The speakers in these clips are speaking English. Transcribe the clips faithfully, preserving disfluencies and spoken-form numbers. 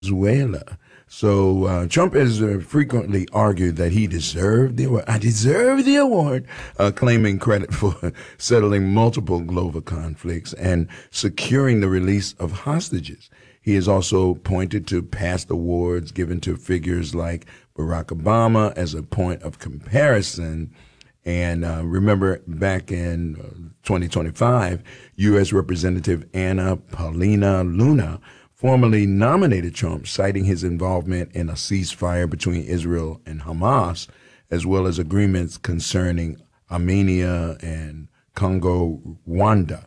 Venezuela. So uh, Trump has uh, frequently argued that he deserved the award. I deserve the award, uh, claiming credit for settling multiple global conflicts and securing the release of hostages. He has also pointed to past awards given to figures like Barack Obama as a point of comparison. And uh, remember, back in uh, twenty twenty-five, U S. Representative Anna Paulina Luna formally nominated Trump, citing his involvement in a ceasefire between Israel and Hamas, as well as agreements concerning Armenia and Congo, Rwanda.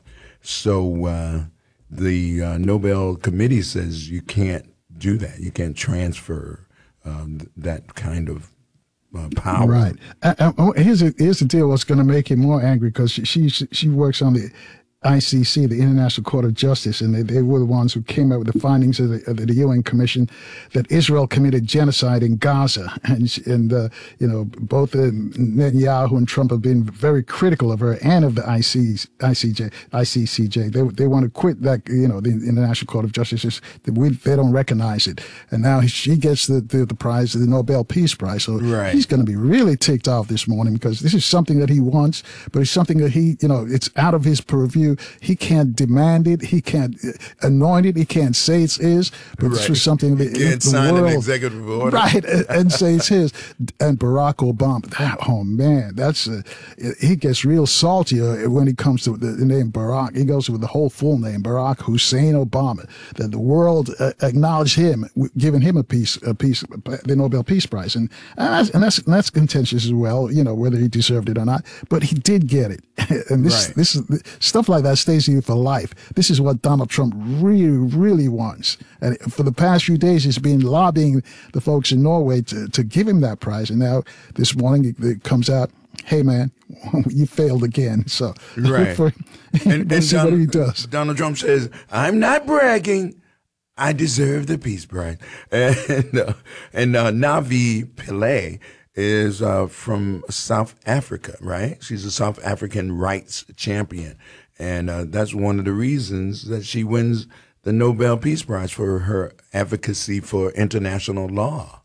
So uh, the uh, Nobel Committee says you can't do that. You can't transfer um, that kind of uh, power. Right. Uh, uh, here's, a, here's the deal. What's going to make him more angry, because she, she she works on the I C C, the International Court of Justice, and they, they were the ones who came up with the findings of the, of the U N Commission that Israel committed genocide in Gaza. And, and uh, you know, both uh, Netanyahu and Trump have been very critical of her and of the I C J, I C C J. They, they want to quit that, you know, the International Court of Justice. We, they don't recognize it. And now she gets the, the, the prize, the Nobel Peace Prize. So right. He's going to be really ticked off this morning, because this is something that he wants, but it's something that he, you know, it's out of his purview. He can't demand it. He can't anoint it. He can't say it's his. But right. This was something that he can't the sign world, an executive order, right, and, and say it's his. And Barack Obama, that, oh man, that's a, he gets real salty when he comes to the, the name Barack. He goes with the whole full name, Barack Hussein Obama. That the world uh, acknowledged him, giving him a peace, a peace, the Nobel Peace Prize, and and that's, and that's and that's contentious as well. You know, whether he deserved it or not, but he did get it. And this right. this is stuff like that stays with you for life. This is what Donald Trump really, really wants. And for the past few days, he's been lobbying the folks in Norway to, to give him that prize. And now this morning it, it comes out, hey, man, you failed again. So right. for, and, we'll and see Donald, what he does. Donald Trump says, I'm not bragging. I deserve the Peace Prize. And, uh, and uh, Navi Pillay is uh, from South Africa, right? She's a South African rights champion. And uh, that's one of the reasons that she wins the Nobel Peace Prize, for her advocacy for international law.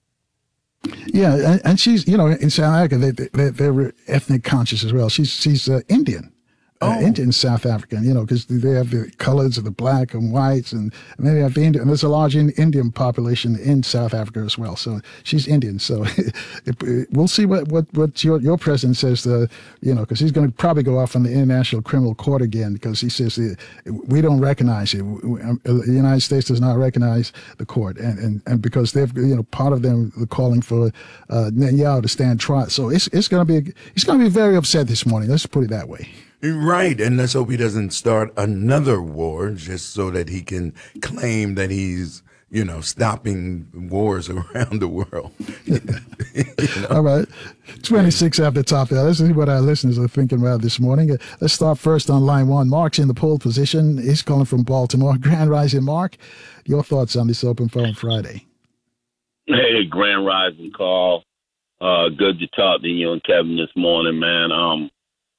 Yeah, and, and she's, you know, in South Africa, they, they, they're ethnic conscious as well. She's she's uh, Indian. Uh, oh. Indian South African, you know, because they have the colors of the black and whites, and, and they have the Indian, and there's a large in, Indian population in South Africa as well. So she's Indian. So it, it, we'll see what, what, what your, your president says, to, you know, because he's going to probably go off on the International Criminal Court again, because he says uh, we don't recognize it. We, um, the United States does not recognize the court. And, and, and because they've, you know, part of them are calling for uh, Netanyahu to stand trial. So it's, it's going to be, he's going to be very upset this morning. Let's put it that way. Right, and let's hope he doesn't start another war just so that he can claim that he's, you know, stopping wars around the world. You know? All right, twenty-six after top there. Let's see what our listeners are thinking about this morning. Let's start first on line one. Mark's in the pole position. He's calling from Baltimore. Grand Rising, Mark. Your thoughts on this open phone Friday? Hey, Grand Rising, Carl. Uh, good to talk to you and Kevin this morning, man. Um.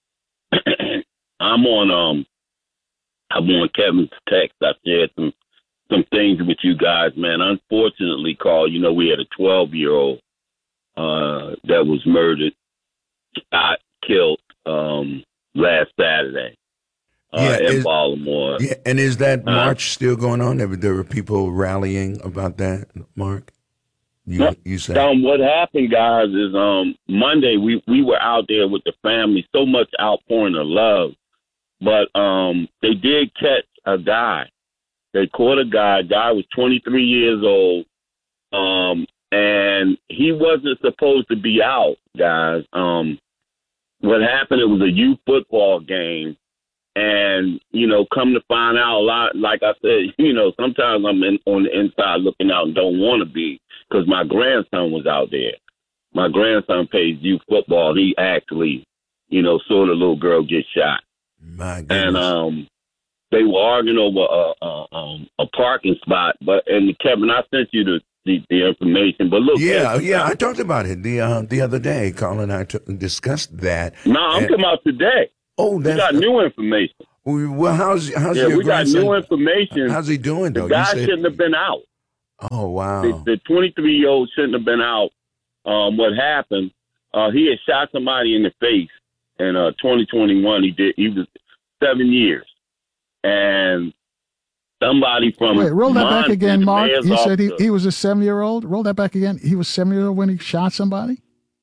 I'm on um I'm on Kevin's text. I shared some some things with you guys, man. Unfortunately, Carl, you know, we had a twelve year old uh that was murdered, got killed um last Saturday uh yeah, in is, Baltimore. Yeah, and is that uh, march still going on? There, there were people rallying about that, Mark? You, you said um, what happened, guys, is um Monday we, we were out there with the family, so much outpouring of love, but um they did catch a guy. They caught a guy. Guy was twenty-three years old, um, and he wasn't supposed to be out, guys. Um, what happened? It was a youth football game. And, you know, come to find out a lot, like I said, you know, sometimes I'm in, on the inside looking out and don't want to be, because my grandson was out there. My grandson plays youth football. He actually, you know, saw the little girl get shot. My goodness. And um, they were arguing over a, a, um, a parking spot. But, and Kevin, I sent you the, the, the information. But look. Yeah, yeah, I talked about it the uh, the other day. Carl and I t- discussed that. No, I'm and- talking about today. Oh, that's, we got new information. Well, how's how's yeah, your we got grandson? new information. How's he doing though? The guy you said, shouldn't have been out. Oh, wow. The, the twenty-three-year-old shouldn't have been out. Um, what happened? Uh, he had shot somebody in the face in uh, twenty twenty-one. He did. He was seven years, and somebody from Wait, roll that back Monson, again, the Mark. mayor's You said he, officer- he was a seven-year-old. Roll that back again. He was seven-year-old when he shot somebody.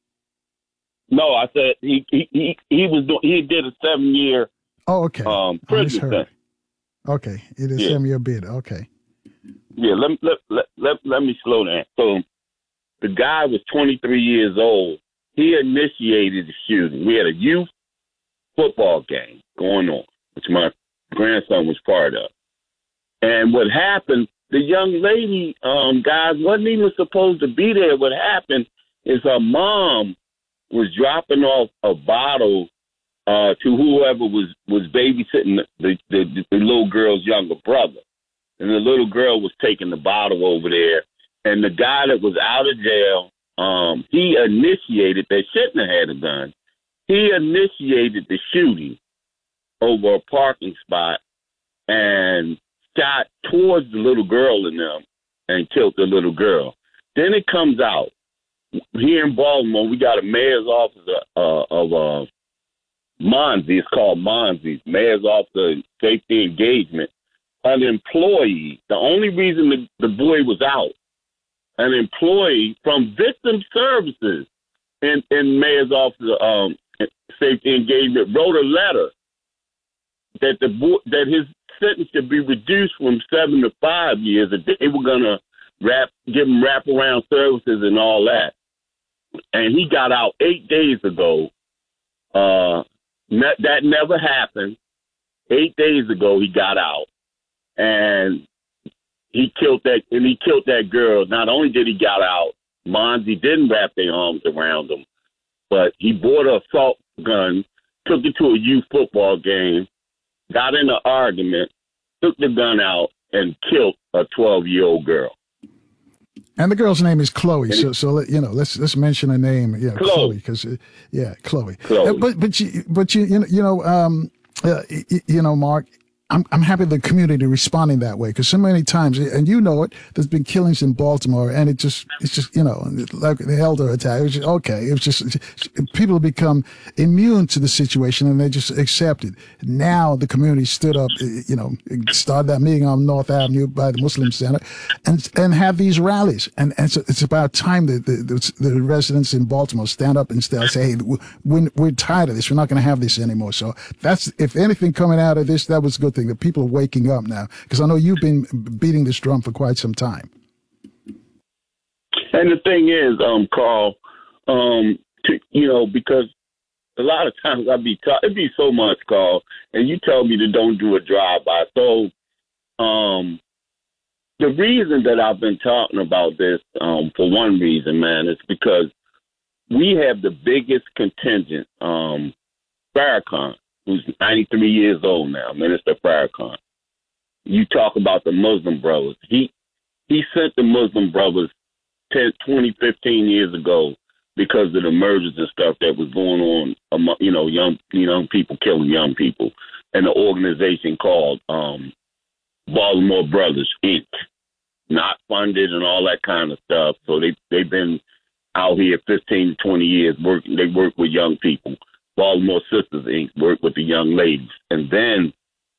No, I said he he he, he was doing. He did a seven-year Oh, okay. um, I prison misheard. sentence. Okay, it is Yeah. seven-year bid. Okay. Yeah, let, me- let, let, let, let me slow down. So the guy was twenty-three years old. He initiated the shooting. We had a youth football game going on, which my grandson was part of. And what happened, the young lady, um, guys, wasn't even supposed to be there. What happened is her mom was dropping off a bottle uh, to whoever was, was babysitting the, the, the, the little girl's younger brother. And the little girl was taking the bottle over there. And the guy that was out of jail, um, he initiated, they shouldn't have had a gun. He initiated the shooting over a parking spot and shot towards the little girl in them and killed the little girl. Then it comes out, here in Baltimore, we got a mayor's office uh, of uh, Monzi. It's called Monzi, Mayor's Office of Safety Engagement. An employee, the only reason the, the boy was out, an employee from Victim Services in, in Mayor's Office of um, Safety Engagement wrote a letter that the boy, that his sentence should be reduced from seven to five years. That they were gonna wrap, give him wraparound services and all that. And he got out eight days ago. Uh, ne- that never happened. Eight days ago, he got out. And he killed that, and he killed that girl. Not only did he get out, Monzi didn't wrap their arms around him, but he bought an assault gun, took it to a youth football game, got in an argument, took the gun out, and killed a twelve-year-old girl. And the girl's name is Chloe. So, so let, you know, let's let's mention her name. Yeah, Chloe. because uh, yeah, Chloe. Chloe. Uh, but but you but you you know you know um uh, you, you know Mark. I'm I'm happy the community responding that way, because so many times, and you know it, there's been killings in Baltimore, and it just it's just you know like the Elder attack. It was just, okay, it was just people become immune to the situation and they just accept it. Now the community stood up, you know, started that meeting on North Avenue by the Muslim Center, and and have these rallies, and and so it's about time that the, the the residents in Baltimore stand up and say, hey, we're, we're tired of this. We're not going to have this anymore. So that's, if anything coming out of this, that was a good thing. The people are waking up now, because I know you've been beating this drum for quite some time. And the thing is, um, Carl, um, to, you know, because a lot of times I be ta- it be so much, Carl, and you tell me to don't do a drive-by. So, um, the reason that I've been talking about this, um, for one reason, man, is because we have the biggest contingent, um, Farrakhan, who's ninety-three years old now, Minister Farrakhan. You talk about the Muslim Brothers. He he sent the Muslim Brothers ten, twenty, fifteen years ago because of the murders and stuff that was going on among, you know, young young people killing young people, and the organization called um, Baltimore Brothers, Incorporated, not funded and all that kind of stuff. So they they've been out here fifteen to twenty years working. They work with young people. Baltimore Sisters, Incorporated worked with the young ladies. And then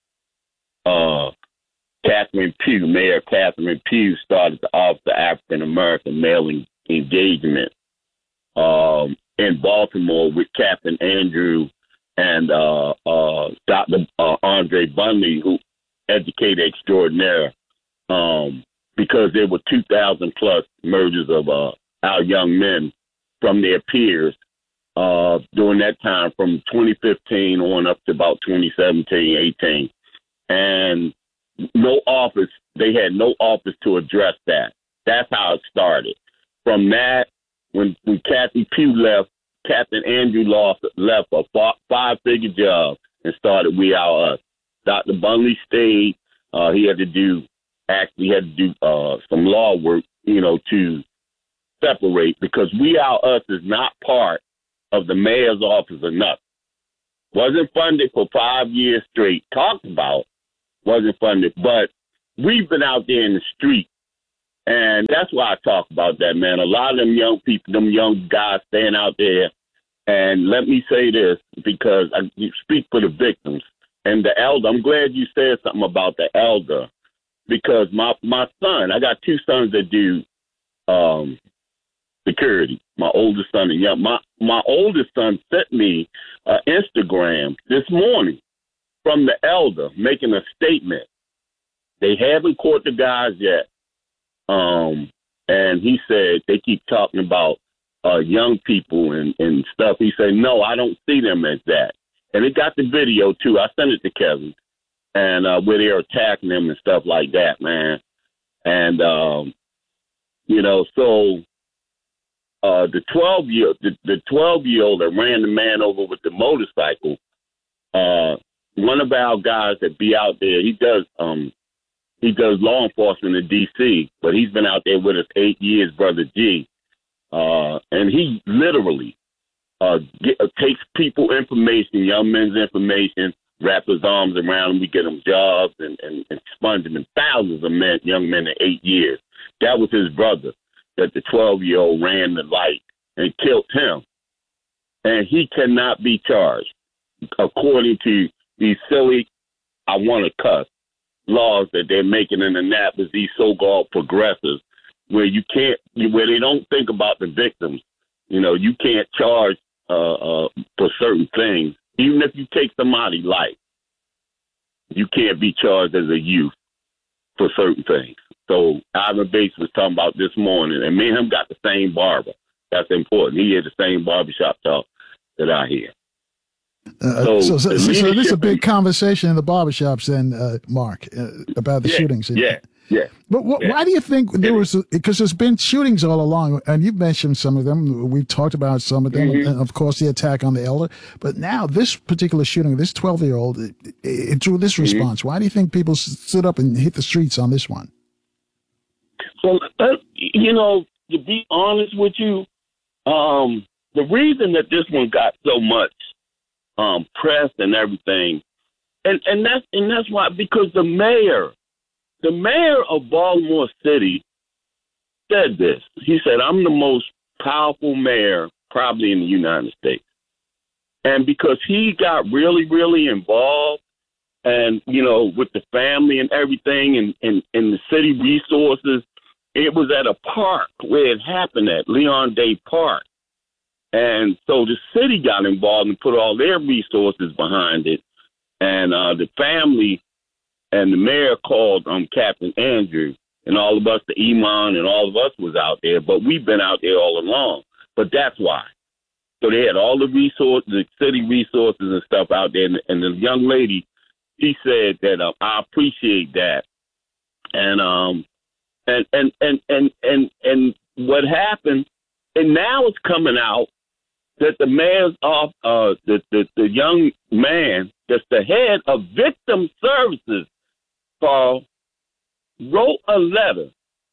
uh, Catherine Pugh, Mayor Catherine Pugh, started the Office of African American Male Engagement um, in Baltimore with Captain Andrew and uh, uh, Doctor Uh, Andre Bundy, who educated extraordinaire, um, because there were two thousand plus murders of uh, our young men from their peers Uh, during that time, from twenty fifteen on up to about twenty seventeen, eighteen. And no office, they had no office to address that. That's how it started. From that, when, when Kathy Pugh left, Captain Andrew lost, left a five-figure job and started We Are Us. Doctor Bunley stayed. Uh, he had to do, actually had to do uh, some law work, you know, to separate, because We Are Us is not part of the mayor's office or nothing. Wasn't funded for five years straight. Talked about, wasn't funded. But we've been out there in the street And that's why I talk about that, man. A lot of them young people, them young guys staying out there. And let me say this, because I you speak for the victims and the elder. I'm glad you said something about the elder, because my, my son, I got two sons that do um, security, my oldest son and young. My, my oldest son sent me an Instagram this morning from the elder making a statement. They haven't caught the guys yet. Um, and he said they keep talking about uh, young people and, and stuff. He said, no, I don't see them as that. And it got the video, too. I sent it to Kevin, and uh, where they're attacking them and stuff like that, man. And, um, you know, so uh, the twelve-year, the, the twelve-year-old that ran the man over with the motorcycle, uh, one of our guys that be out there, he does um, he does law enforcement in D C, but he's been out there with us eight years, Brother G. Uh, and he literally uh, get, uh, takes people information, young men's information, wrap his arms around them, we get them jobs and, and, and sponge them in thousands of men, young men in eight years. That was his brother, that the twelve-year-old ran the light and killed him. And he cannot be charged, according to these silly, I want to cuss, laws that they're making in Annapolis, these so-called progressives, where you can't, where they don't think about the victims. You know, you can't charge uh, uh, for certain things. Even if you take somebody's life, you can't be charged as a youth for certain things. So Ivan Bates was talking about this morning, and me and him got the same barber. That's important. He had the same barbershop talk that I hear. Uh, so, so, so, so, so this is a big conversation in the barbershops then, uh, Mark, uh, about the yeah, shootings. Yeah, yeah. But what, yeah. why do you think there was, because there's been shootings all along, and you've mentioned some of them, we've talked about some of them, mm-hmm. and of course the attack on the elder, but now this particular shooting, this twelve-year-old, it, it drew this response. Mm-hmm. Why do you think people stood up and hit the streets on this one? So, uh, you know, to be honest with you, um, the reason that this one got so much um, press and everything, and, and that's and that's why, because the mayor, the mayor of Baltimore City said this. He said, I'm the most powerful mayor probably in the United States. And because he got really, really involved and, you know, with the family and everything and, and, and the city resources, it was at a park where it happened at, Leon Day Park. And so the city got involved and put all their resources behind it. And uh, the family and the mayor called um, Captain Andrew, and all of us, the Iman and all of us was out there, but we've been out there all along. But that's why. So they had all the resources, the city resources and stuff out there. And, and the young lady, she said that uh, I appreciate that. And um, and and and and and and what happened? And now it's coming out that the mayor's off, uh, the, the the young man that's the head of victim services, Paul, wrote a letter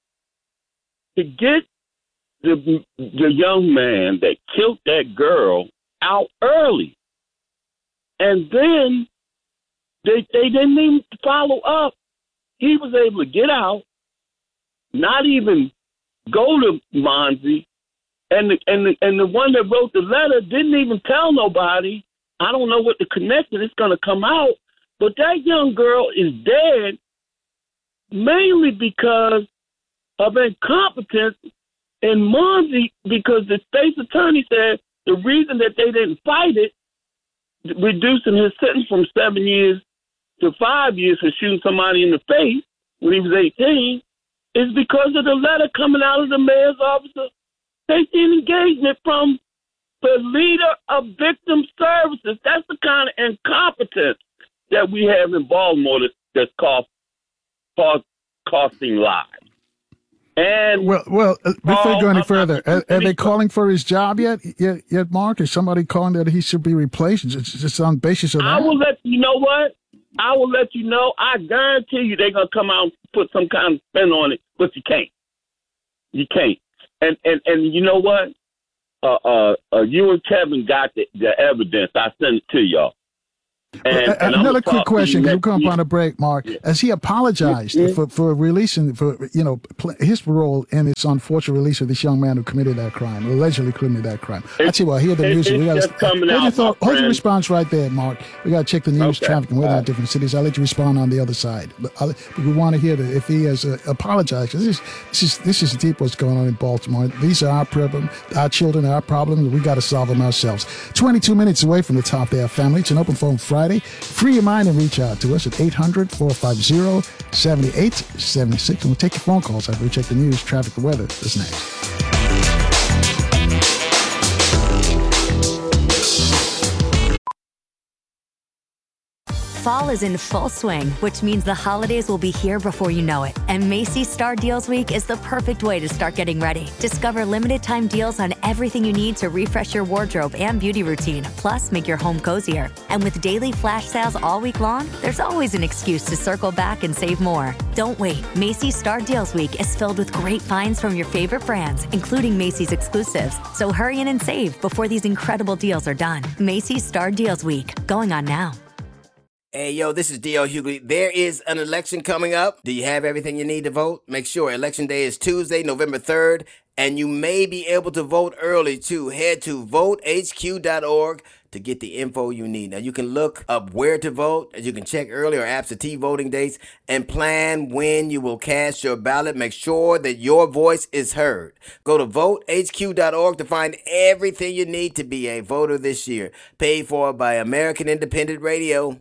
to get the the young man that killed that girl out early, and then they they didn't even follow up. He was able to get out, not even go to Monzi, and the, and the, and the one that wrote the letter didn't even tell nobody. I don't know what the connection is going to come out, but that young girl is dead mainly because of incompetence in Monzi, because the state's attorney said the reason that they didn't fight it, reducing his sentence from seven years to five years for shooting somebody in the face when he was eighteen, is because of the letter coming out of the mayor's office of safety and engagement from the leader of victim services. That's the kind of incompetence that we have in Baltimore that's, that's cost, cost, costing lives. And well, well, uh, before you go any further, are, are they calling for his job yet? Yet, yet, Mark? Is somebody calling that he should be replaced? It's just on basis of that. I will let you know what. I will let you know. I guarantee you they're gonna come out and put some kind of spin on it, but you can't. You can't. And and and you know what? Uh, uh, uh you and Kevin got the, the evidence. I sent it to y'all. And, uh, and another quick question, because we're coming week. on a break, Mark. Yeah. Has he apologized Mm-hmm. for, for releasing, for you know, pl- his role in this unfortunate release of this young man who committed that crime, allegedly committed that crime? I tell you what, hear the it- music. it's We gotta, just coming hold out, your thought, my hold your friend. response right there, Mark. We got to check the news, Okay. traffic, and weather All in right. different cities. I'll let you respond on the other side. But I'll, we want to hear that if he has uh, apologized. 'Cause This is, this is this is deep what's going on in Baltimore. These are our problem, our children, our problems. We got to solve them ourselves. twenty-two minutes away from the top there, family. It's an open phone Friday. Free your mind and reach out to us at eight hundred, four five zero, seven eight seven six. And we'll take your phone calls after we check the news, traffic, the weather. That's next. Fall is in full swing, which means the holidays will be here before you know it. And Macy's Star Deals Week is the perfect way to start getting ready. Discover limited time deals on everything you need to refresh your wardrobe and beauty routine, plus make your home cozier. And with daily flash sales all week long, there's always an excuse to circle back and save more. Don't wait. Macy's Star Deals Week is filled with great finds from your favorite brands, including Macy's exclusives. So hurry in and save before these incredible deals are done. Macy's Star Deals Week, going on now. Hey, yo, this is D L Hughley. There is an election coming up. Do you have everything you need to vote? Make sure Election Day is Tuesday, November third, and you may be able to vote early, too. Head to vote h q dot org to get the info you need. Now, you can look up where to vote, as you can check early or absentee voting dates, and plan when you will cast your ballot. Make sure that your voice is heard. Go to vote h q dot org to find everything you need to be a voter this year. Paid for by American Independent Radio.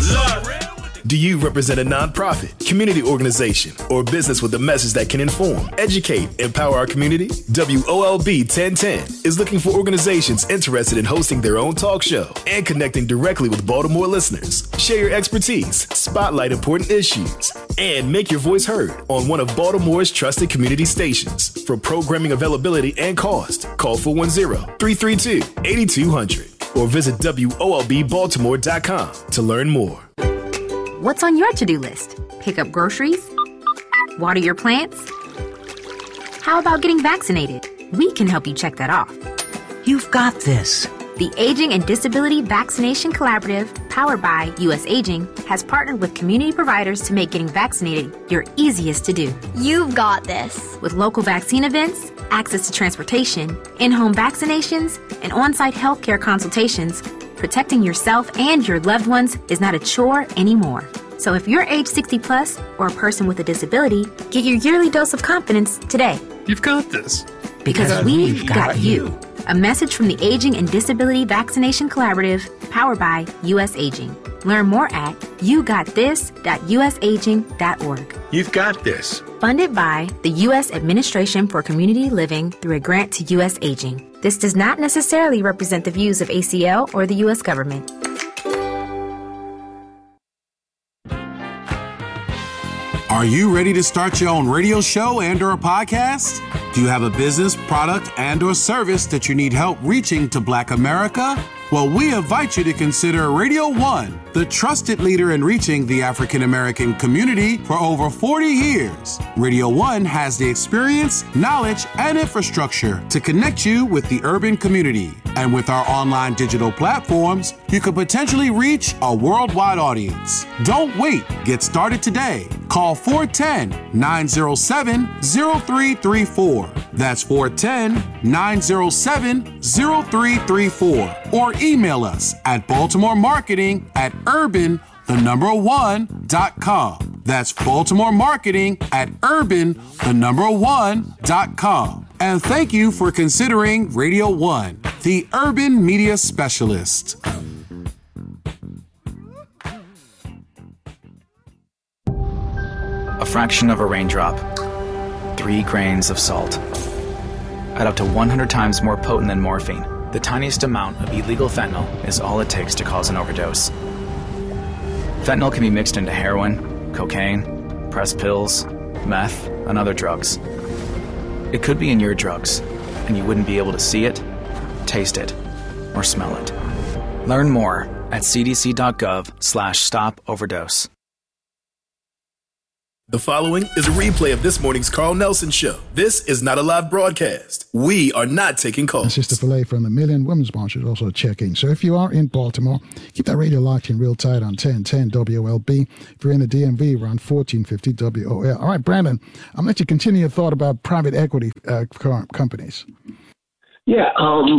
Do you represent a nonprofit, community organization, or business with a message that can inform, educate, empower our community? W O L B ten ten is looking for organizations interested in hosting their own talk show and connecting directly with Baltimore listeners. Share your expertise, spotlight important issues, and make your voice heard on one of Baltimore's trusted community stations. For programming availability and cost, call four one zero, three three two, eight two zero zero or visit W O L B baltimore dot com to learn more. What's on your to-do list? Pick up groceries? Water your plants? How about getting vaccinated? We can help you check that off. You've got this. The Aging and Disability Vaccination Collaborative, powered by U S Aging, has partnered with community providers to make getting vaccinated your easiest to do. You've got this. With local vaccine events, access to transportation, in-home vaccinations, and on-site healthcare consultations, protecting yourself and your loved ones is not a chore anymore. So if you're age sixty plus or a person with a disability, get your yearly dose of confidence today. You've got this. Because, because we've, we've got, got you. you. A message from the Aging and Disability Vaccination Collaborative, powered by U S Aging. Learn more at you got this dot u s aging dot org. You've got this. Funded by the U S Administration for Community Living through a grant to U S Aging. This does not necessarily represent the views of A C L or the U S government. Are you ready to start your own radio show and or a podcast? Do you have a business, product, and or service that you need help reaching to Black America? Well, we invite you to consider Radio One, the trusted leader in reaching the African American community for over forty years. Radio One has the experience, knowledge, and infrastructure to connect you with the urban community. And with our online digital platforms, you could potentially reach a worldwide audience. Don't wait. Get started today. Call four one zero, nine zero seven, zero three three four. That's four one zero, nine zero seven, zero three three four. Or email us at Baltimore Marketing at urban, the number one, dot com. That's Baltimore Marketing at urban, the number one, dot com. And thank you for considering Radio One, the urban media specialist. A fraction of a raindrop, three grains of salt. At up to one hundred times more potent than morphine, the tiniest amount of illegal fentanyl is all it takes to cause an overdose. Fentanyl can be mixed into heroin, cocaine, pressed pills, meth, and other drugs. It could be in your drugs, and you wouldn't be able to see it, taste it, or smell it. Learn more at c d c dot gov slash stop overdose. The following is a replay of this morning's Carl Nelson Show. This is not a live broadcast. We are not taking calls. Sister Filet from the Million Women's March is also checking. So if you are in Baltimore, keep that radio locked in real tight on ten ten W O L B. If you're in the D M V, around fourteen fifty W O L. All right, Brandon, I'm going to let you continue your thought about private equity uh, companies. Yeah, um,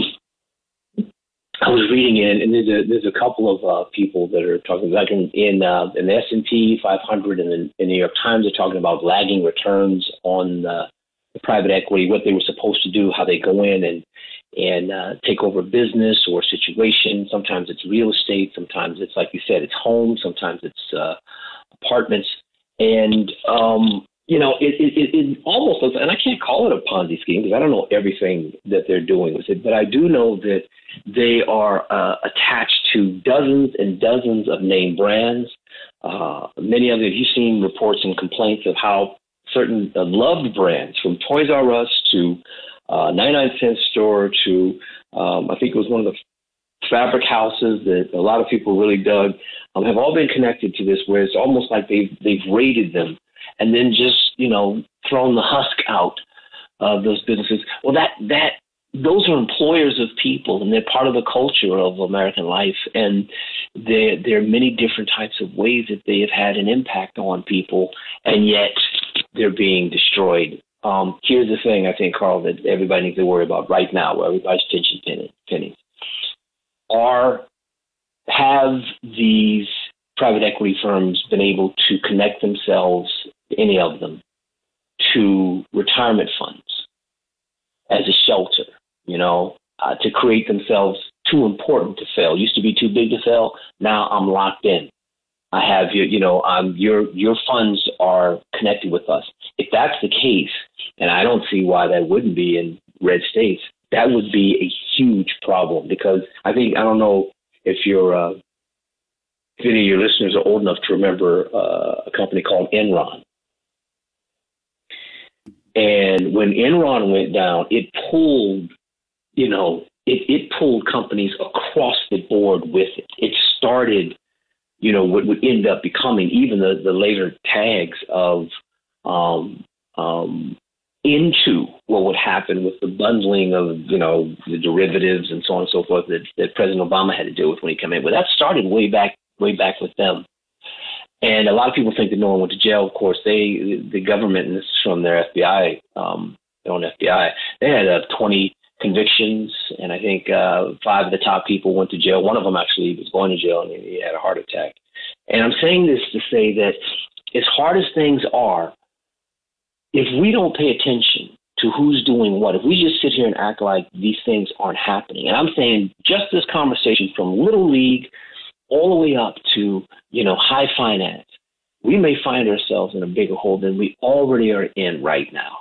I was reading it, and there's a there's a couple of uh, people that are talking, like in in, uh, in the S and P five hundred and in the New York Times, they're talking about lagging returns on uh, the private equity, what they were supposed to do, how they go in and and uh, take over business or situation. Sometimes it's real estate, sometimes it's, like you said, it's homes, sometimes it's uh, apartments, and um, you know, it, it, it almost looks, and I can't call it a Ponzi scheme because I don't know everything that they're doing with it, but I do know that they are uh, attached to dozens and dozens of name brands. Uh, many of you, you've seen reports and complaints of how certain uh, loved brands, from Toys R Us to uh, ninety-nine cent store to, um, I think it was one of the fabric houses that a lot of people really dug, um, have all been connected to this, where it's almost like they've, they've raided them and then just, you know, thrown the husk out of those businesses. Well, that that those are employers of people, and they're part of the culture of American life. And there there are many different types of ways that they have had an impact on people, and yet they're being destroyed. Um, here's the thing, I think, Carl, that everybody needs to worry about right now, where everybody's pinching pennies. Are have these private equity firms been able to connect themselves, any of them, to retirement funds as a shelter, you know, uh, to create themselves too important to fail? Used to be too big to fail. Now I'm locked in. I have your, you know, um, your your funds are connected with us. If that's the case, and I don't see why that wouldn't be in red states, that would be a huge problem, because I think, I don't know if you're, uh, if any of your listeners are old enough to remember uh, a company called Enron. And when Enron went down, it pulled, you know, it, it pulled companies across the board with it. It started, you know, what would end up becoming even the, the later tags of um, um, into what would happen with the bundling of, you know, the derivatives and so on and so forth that, that President Obama had to deal with when he came in. But that started way back, way back with them. And a lot of people think that no one went to jail. Of course, they, the government, and this is from their F B I, um, their own F B I, they had uh, twenty convictions, and I think uh, five of the top people went to jail. One of them actually was going to jail, and he had a heart attack. And I'm saying this to say that as hard as things are, if we don't pay attention to who's doing what, if we just sit here and act like these things aren't happening, and I'm saying just this conversation from Little League all the way up to, you know, high finance, we may find ourselves in a bigger hole than we already are in right now.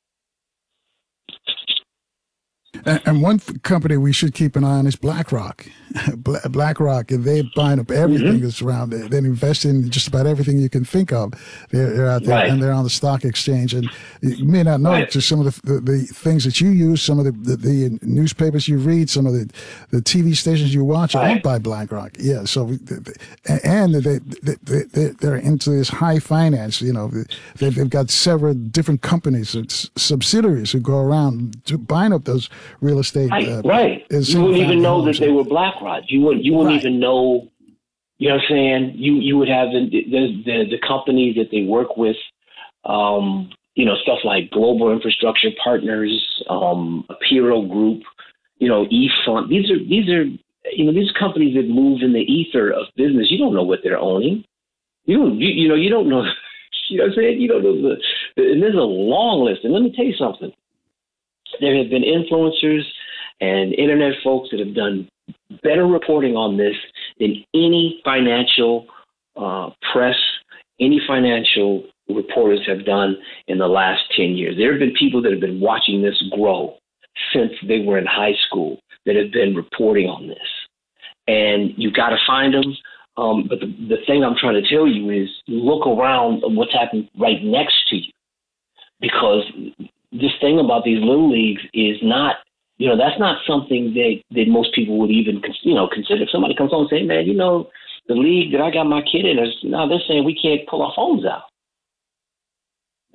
And one company we should keep an eye on is BlackRock. BlackRock, and they're buying up everything mm-hmm. that's around there. They invest in just about everything you can think of. They're, they're out there, right. and they're on the stock exchange. And you may not know right. just some of the, the, the things that you use, some of the, the, the newspapers you read, some of the, the T V stations you watch are right. owned by BlackRock. Yeah, so and they, they, they, they're into this high finance. You know, they've, they've got several different companies, subsidiaries who go around buying up those real estate. Right, uh, right. You wouldn't even know that they were BlackRock. You wouldn't. You wouldn't right. even know. You know what I'm saying? You you would have the the the, the companies that they work with. Um, you know, stuff like Global Infrastructure Partners, um, Apiro Group. You know, eFront. These are these are you know these companies that move in the ether of business. You don't know what they're owning. You don't. You, you know. You don't know. You know what I'm saying? You don't know the. And there's a long list. And let me tell you something. There have been influencers and internet folks that have done better reporting on this than any financial uh, press, any financial reporters have done in the last ten years. There have been people that have been watching this grow since they were in high school that have been reporting on this. And you got to find them. Um, but the, the thing I'm trying to tell you is look around what's happening right next to you, because this thing about these little leagues is not, you know, that's not something that, that most people would even, you know, consider. If somebody comes on and say, man, you know, the league that I got my kid in, is now they're saying we can't pull our phones out.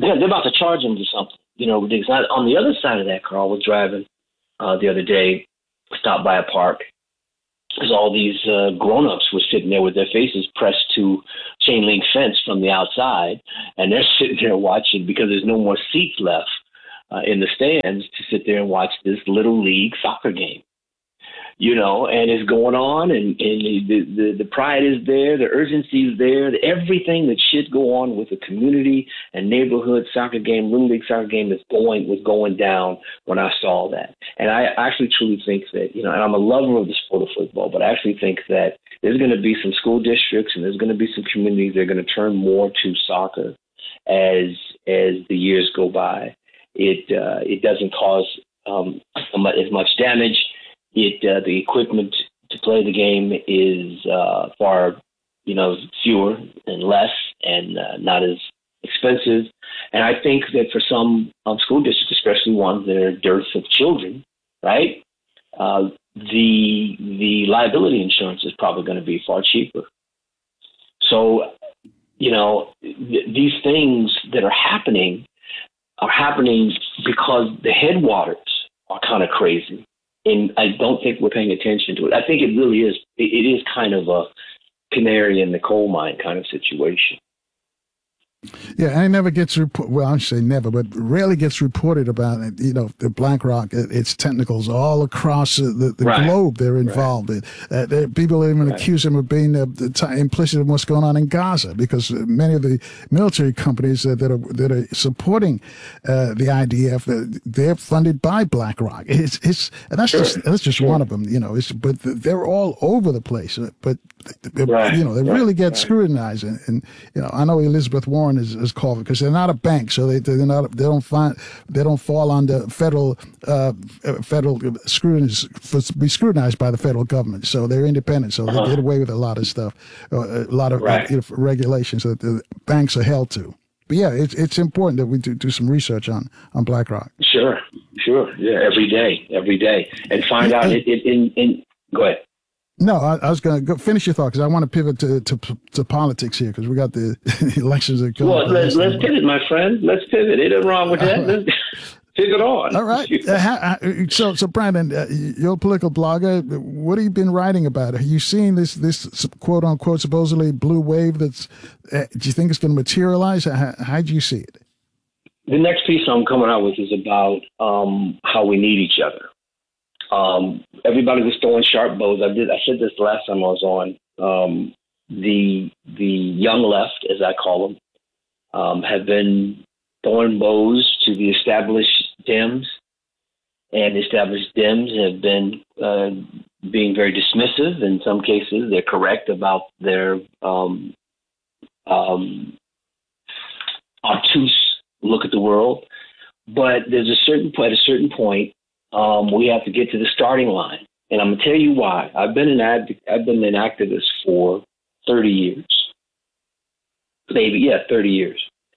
they're, they're about to charge him to something. You know, because I, on the other side of that, Carl was driving uh, the other day, stopped by a park. Because all these uh, grown-ups were sitting there with their faces pressed to chain link fence from the outside, and they're sitting there watching because there's no more seats left uh, in the stands to sit there and watch this little league soccer game. You know, and it's going on, and, and the, the the pride is there, the urgency is there, everything that should go on with a community and neighborhood soccer game, little league soccer game is going was going down when I saw that. And I actually truly think that, you know, and I'm a lover of the sport of football, but I actually think that there's going to be some school districts and there's going to be some communities that are going to turn more to soccer as as the years go by. It uh, it doesn't cause um, as much damage. It uh, the equipment to play the game is uh, far, you know, fewer and less, and uh, not as expensive. And I think that for some um, school districts, especially ones that are dearth of children, right, uh, the the liability insurance is probably going to be far cheaper. So, you know, th- these things that are happening are happening because the headwaters are kind of crazy. And I don't think we're paying attention to it. I think it really is. It, it is kind of a canary in the coal mine kind of situation. Yeah, and it never gets reported. Well, I should say never, but rarely gets reported about it. You know, the BlackRock, its tentacles all across the, the right. globe. They're involved right. in. Uh, people even right. accuse them of being uh, implicit in what's going on in Gaza, because many of the military companies that, that are that are supporting uh, the I D F, uh, they're funded by BlackRock. It's it's and that's sure. just that's just sure. one of them. You know, it's but they're all over the place. But right. you know, they right. really get right. scrutinized, and, and you know, I know Elizabeth Warren is, is called because they're not a bank, so they they're not they don't find they don't fall under federal uh, federal scrutiny, be scrutinized by the federal government. So they're independent, so uh-huh. they get away with a lot of stuff, uh, a lot of right. uh, regulations that the banks are held to. But yeah, it's it's important that we do, do some research on, on BlackRock. Sure, sure, yeah, every day, every day, and find out it, it in in. Go ahead. No, I, I was going to go finish your thought because I want to pivot to, to to politics here because we got the elections that come. Well, let's, let's pivot, my friend. Let's pivot. Ain't nothing wrong with that. Right. Let's pivot on. All right. uh, so, so Brandon, uh, you're a political blogger. What have you been writing about? Are you seeing this this quote unquote supposedly blue wave? That's uh, do you think it's going to materialize? How, how do you see it? The next piece I'm coming out with is about um, how we need each other. Um, everybody was throwing sharp bows. I did. I said this the last time I was on. Um, the the young left, as I call them, um, have been throwing bows to the established Dems, and established Dems have been uh, being very dismissive. In some cases, they're correct about their um, um, obtuse look at the world. But there's a certain at a certain point. Um, we have to get to the starting line, and I'm gonna tell you why. I've been an ad- I've been an activist for thirty years, maybe yeah, thirty years,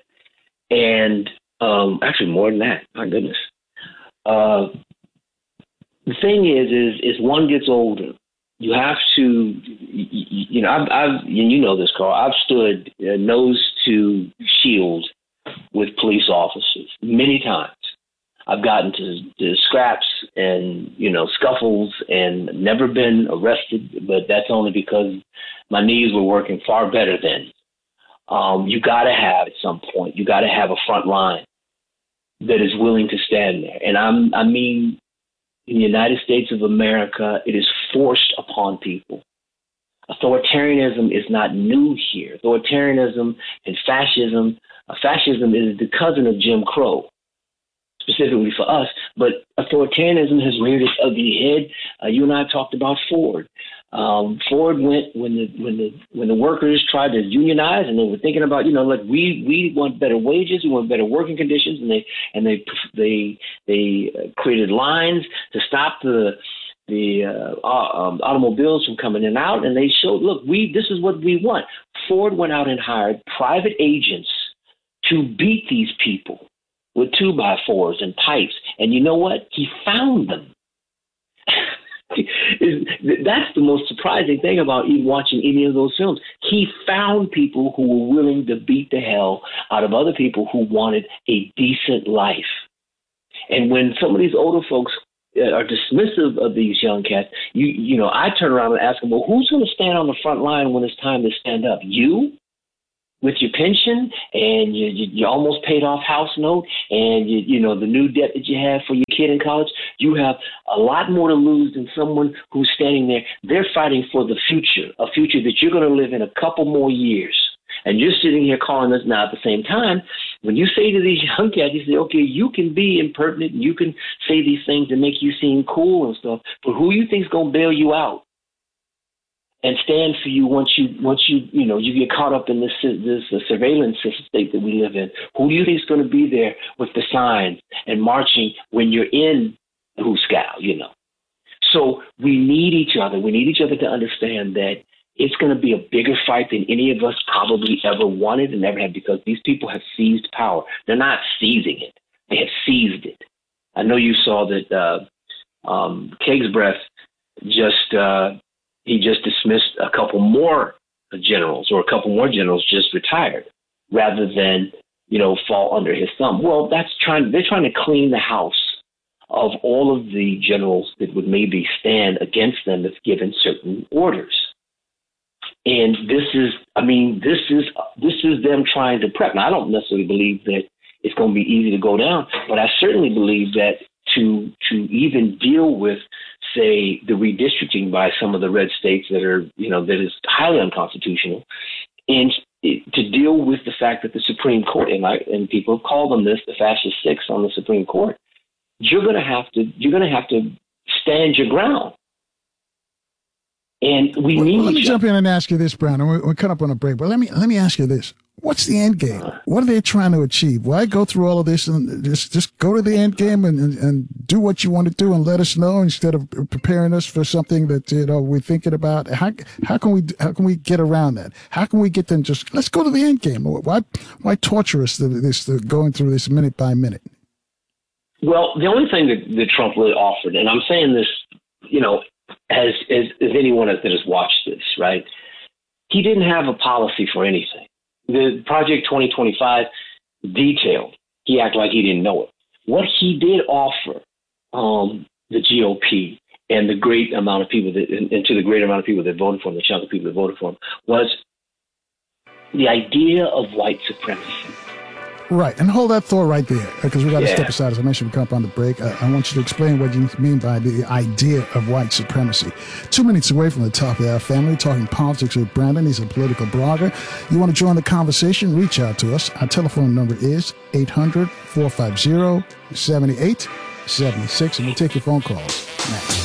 and um, actually more than that. My goodness. Uh, the thing is, is, is one gets older, you have to, you, you know, I've, I've, and you know this, Carl. I've stood uh, nose to shield with police officers many times. I've gotten to, to scraps and, you know, scuffles and never been arrested, but that's only because my knees were working far better then. Um, you got to have, at some point, you got to have a front line that is willing to stand there. And I'm, I mean, in the United States of America, it is forced upon people. Authoritarianism is not new here. Authoritarianism and fascism, uh, fascism is the cousin of Jim Crow. Specifically for us, but authoritarianism has reared its ugly head. Uh, you and I talked about Ford. Um, Ford went when the when the when the workers tried to unionize, and they were thinking about, you know, like we we want better wages, we want better working conditions, and they and they they they created lines to stop the the uh, um, automobiles from coming in and out, and they showed, look, we this is what we want. Ford went out and hired private agents to beat these people with two by fours and pipes. And you know what? He found them. is, that's the most surprising thing about even watching any of those films. He found people who were willing to beat the hell out of other people who wanted a decent life. And when some of these older folks are dismissive of these young cats, you you know, I turn around and ask them, well, who's going to stand on the front line when it's time to stand up? You? With your pension and you, you, you almost paid off house note and you, you know the new debt that you have for your kid in college, you have a lot more to lose than someone who's standing there. They're fighting for the future, a future that you're going to live in a couple more years. And you're sitting here calling us now at the same time. When you say to these young cats, you say, okay, you can be impertinent and you can say these things to make you seem cool and stuff, but who you think's going to bail you out and stand for you once you once you you know you get caught up in this this uh, surveillance state that we live in? Who do you think is going to be there with the signs and marching when you're in Hooskow? You know, so we need each other. We need each other to understand that it's going to be a bigger fight than any of us probably ever wanted and ever had, because these people have seized power. They're not seizing it; they have seized it. I know you saw that uh, um, Keg's Breath just. Uh, He just dismissed a couple more generals, or a couple more generals just retired, rather than, you know, fall under his thumb. Well, that's trying. They're trying to clean the house of all of the generals that would maybe stand against them if given certain orders. And this is, I mean, this is this is them trying to prep. Now, I don't necessarily believe that it's going to be easy to go down, but I certainly believe that to to even deal with, say, the redistricting by some of the red states that are, you know, that is highly unconstitutional, and to deal with the fact that the Supreme Court, and, I, and people have called them this, the fascist six on the Supreme Court, you're going to have to you're going to have to stand your ground. And we well, need. Well, let me each jump other. in and ask you this, Brown. And we're, we're cut up on a break, but let me let me ask you this: what's the end game? What are they trying to achieve? Why go through all of this and just just go to the end game and, and, and do what you want to do and let us know, instead of preparing us for something that, you know, we're thinking about? How how can we how can we get around that? How can we get them just let's go to the end game? Why why torture us this going through this minute by minute? Well, the only thing that, that Trump really offered, and I'm saying this, you know, as as, as anyone that has watched this, right? He didn't have a policy for anything. The Project twenty twenty-five detailed. He acted like he didn't know it. What he did offer um, the G O P and the great amount of people that, and, and to the great amount of people that voted for him, the chunk of people that voted for him, was the idea of white supremacy. Right, and hold that thought right there, because we got to Yeah. step aside. As I mentioned, we come up on the break. Uh, I want you to explain what you mean by the idea of white supremacy. Two minutes away from the top of our family, talking politics with Brandon. He's a political blogger. You want to join the conversation? Reach out to us. Our telephone number is eight hundred, four five zero, seven eight seven six, and we'll take your phone calls next.